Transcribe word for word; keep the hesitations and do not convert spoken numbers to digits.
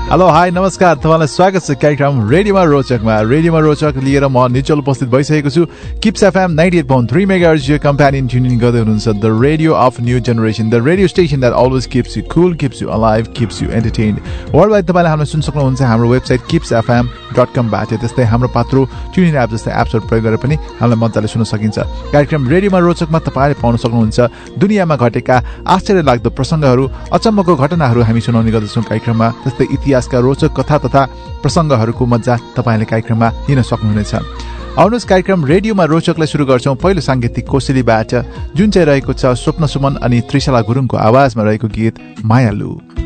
Hello hi नमस्कार, तपाईँलाई स्वागत छ कार्यक्रम रेडियोमा रोचकमा। रेडियोमा रोचक लिएर म निचल उपस्थित भइसकेको छु। Kips FM ninety at point three megahertz यो कम्प्यानियन ट्युनिङ गर्दै हुनुहुन्छ। The radio of new generation, the radio station that always kips you Kul, kips you alive, kips you एन्टरटेन्ड। World wide तपाईँले हामीलाई सुन्न सक्नुहुन्छ हाम्रो वेबसाइट किप्स एफएम डट कमबाट। त्यस्तै हाम्रो पात्रो ट्युनिङ एप जस्तै एप्सहरू प्रयोग गरेर पनि हामीलाई मजाले सुन्न सकिन्छ। कार्यक्रम रेडियोमा रोचकमा तपाईँले पाउन सक्नुहुन्छ दुनियाँमा घटेका आश्चर्य लाग्दो प्रसङ्गहरू, अचम्मको घटनाहरू हामी सुनाउने गर्दछौँ कार्यक्रममा। त्यस्तै इतिहासका रोचक कथा तथा प्रसङ्गहरूको मजा तपाईँले कार्यक्रममा लिन सक्नुहुनेछ। आउनुहोस् कार्यक्रम रेडियोमा रोचकलाई सुरु गर्छौँ पहिलो साङ्गीतिक कोसेलीबाट, जुन चाहिँ रहेको छ स्वप्न सुमन अनि त्रिशला गुरुङको आवाजमा रहेको गीत मायालु।